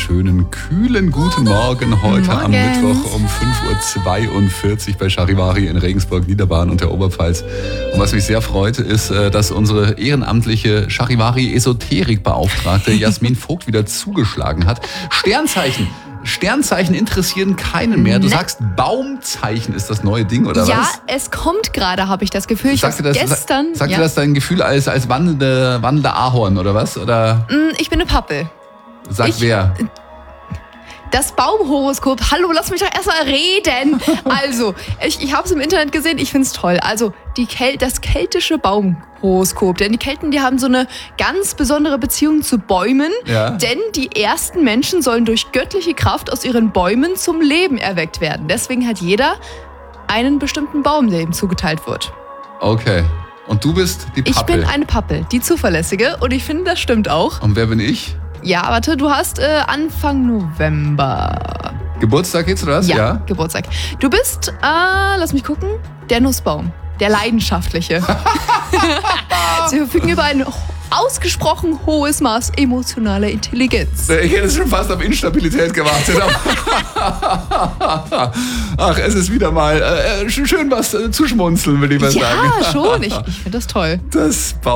wunderschönen, kühlen guten Morgen heute am Mittwoch um 5.42 Uhr bei Charivari in Regensburg, Niederbayern und der Oberpfalz. Und was mich sehr freut, ist, dass unsere ehrenamtliche Charivari-Esoterik-Beauftragte Jasmin Vogt wieder zugeschlagen hat. Sternzeichen interessieren keinen mehr. Du sagst, Baumzeichen ist das neue Ding, oder was? Ja, es kommt gerade, habe ich das Gefühl. Sagt dir das dein Gefühl als wandelnder Ahorn, oder was? Oder? Ich bin eine Pappel. Wer? Das Baumhoroskop. Hallo, lass mich doch erstmal reden. Also, ich habe es im Internet gesehen, ich finde es toll. Also, das keltische Baumhoroskop. Denn die Kelten, die haben so eine ganz besondere Beziehung zu Bäumen. Ja. Denn die ersten Menschen sollen durch göttliche Kraft aus ihren Bäumen zum Leben erweckt werden. Deswegen hat jeder einen bestimmten Baum, der ihm zugeteilt wird. Okay. Und du bist die Pappel? Ich bin eine Pappel, die zuverlässige. Und ich finde, das stimmt auch. Und wer bin ich? Ja, warte, du hast Anfang November. Geburtstag geht's, oder was? Ja, Geburtstag. Du bist, lass mich gucken, der Nussbaum. Der Leidenschaftliche. Sie verfügen über ein ausgesprochen hohes Maß emotionaler Intelligenz. Ich hätte schon fast auf Instabilität gewartet. Ach, es ist wieder mal schön was zu schmunzeln, will ich mal sagen. Ja, schon. Ich finde das toll. Das